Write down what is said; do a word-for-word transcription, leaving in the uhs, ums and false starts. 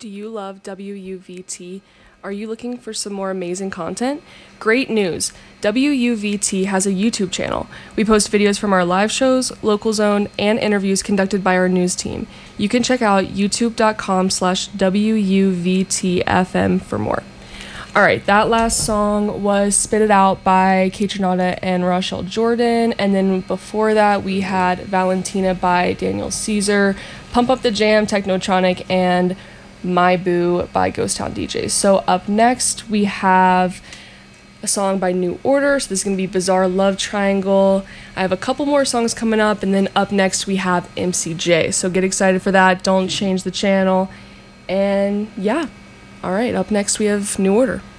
Do you love W U V T? Are you looking for some more amazing content? Great news! W U V T has a YouTube channel. We post videos from our live shows, local zone, and interviews conducted by our news team. You can check out youtube.com slash WUVTFM for more. All right, that last song was Spit It Out by Kaytranada and Rochelle Jordan. And then before that, we had Valentina by Daniel Caesar, Pump Up the Jam, Technotronic, and My Boo by Ghost Town D Js. So up next, we have a song by New Order. So this is going to be Bizarre Love Triangle. I have a couple more songs coming up. And then up next, we have M C J. So get excited for that. Don't change the channel. And yeah. All right, up next we have New Order.